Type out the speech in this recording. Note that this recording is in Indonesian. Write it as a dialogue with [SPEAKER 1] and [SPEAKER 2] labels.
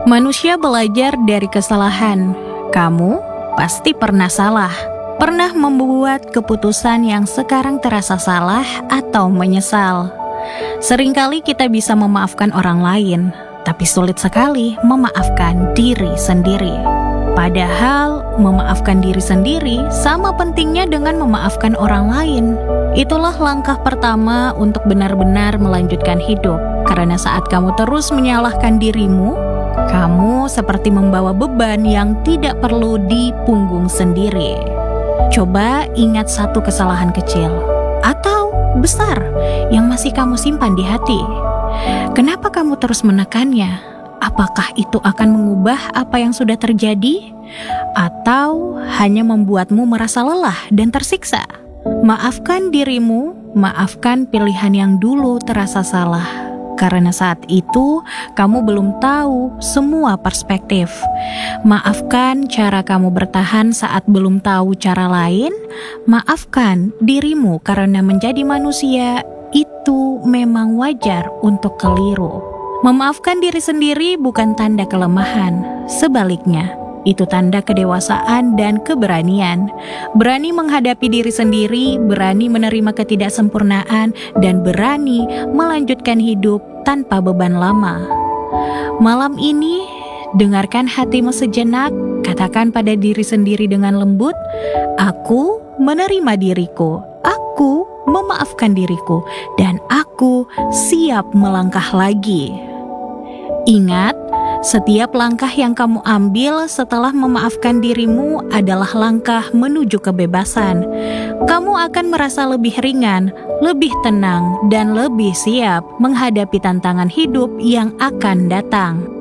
[SPEAKER 1] Manusia belajar dari kesalahan. Kamu pasti pernah salah, pernah membuat keputusan yang sekarang terasa salah atau menyesal. Seringkali kita bisa memaafkan orang lain, tapi sulit sekali memaafkan diri sendiri. Padahal memaafkan diri sendiri sama pentingnya dengan memaafkan orang lain. Itulah langkah pertama untuk benar-benar melanjutkan hidup. Karena saat kamu terus menyalahkan dirimu, kamu seperti membawa beban yang tidak perlu di punggung sendiri. Coba ingat satu kesalahan kecil atau besar yang masih kamu simpan di hati. Kenapa kamu terus menekannya? Apakah itu akan mengubah apa yang sudah terjadi? Atau hanya membuatmu merasa lelah dan tersiksa? Maafkan dirimu, maafkan pilihan yang dulu terasa salah. Karena saat itu kamu belum tahu semua perspektif. Maafkan cara kamu bertahan saat belum tahu cara lain. Maafkan dirimu karena menjadi manusia itu memang wajar untuk keliru. Memaafkan diri sendiri bukan tanda kelemahan. Sebaliknya, itu tanda kedewasaan dan keberanian. Berani menghadapi diri sendiri, berani menerima ketidaksempurnaan, dan berani melanjutkan hidup tanpa beban lama. Malam ini, dengarkan hatimu sejenak, katakan pada diri sendiri dengan lembut, aku menerima diriku, aku memaafkan diriku, dan aku siap melangkah lagi. Ingat, setiap langkah yang kamu ambil setelah memaafkan dirimu adalah langkah menuju kebebasan. Kamu akan merasa lebih ringan, lebih tenang, dan lebih siap menghadapi tantangan hidup yang akan datang.